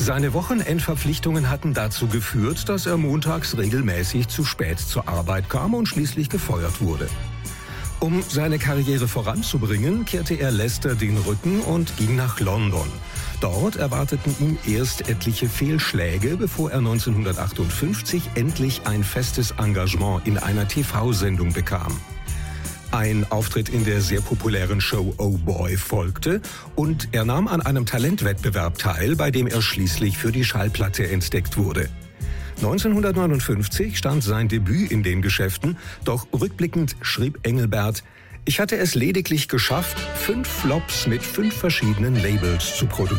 Seine Wochenendverpflichtungen hatten dazu geführt, dass er montags regelmäßig zu spät zur Arbeit kam und schließlich gefeuert wurde. Um seine Karriere voranzubringen, kehrte er Leicester den Rücken und ging nach London. Dort erwarteten ihn erst etliche Fehlschläge, bevor er 1958 endlich ein festes Engagement in einer TV-Sendung bekam. Ein Auftritt in der sehr populären Show Oh Boy folgte und er nahm an einem Talentwettbewerb teil, bei dem er schließlich für die Schallplatte entdeckt wurde. 1959 stand sein Debüt in den Geschäften, doch rückblickend schrieb Engelbert: Ich hatte es lediglich geschafft, 5 Flops mit 5 verschiedenen Labels zu produzieren.